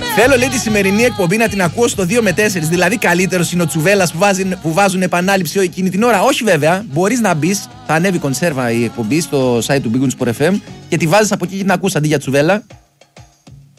Θέλω, λέει, τη σημερινή εκπομπή να την ακούω στο 2 με 4. Δηλαδή, καλύτερο είναι ο Τσουβέλλας που βάζουν επανάληψη εκείνη την ώρα. Όχι, βέβαια. Μπορείς να μπεις. Θα ανέβει κονσέρβα η εκπομπή στο site του Big Win Sport FM και τη βάζεις από εκεί και την ακούς αντί για Τσουβέλλα.